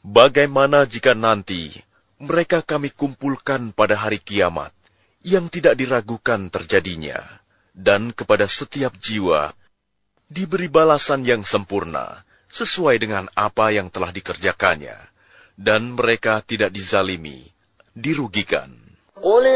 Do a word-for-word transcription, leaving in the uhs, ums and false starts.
Bagaimana jika nanti mereka kami kumpulkan pada hari kiamat yang tidak diragukan terjadinya, dan kepada setiap jiwa diberi balasan yang sempurna sesuai dengan apa yang telah dikerjakannya, dan mereka tidak dizalimi, dirugikan.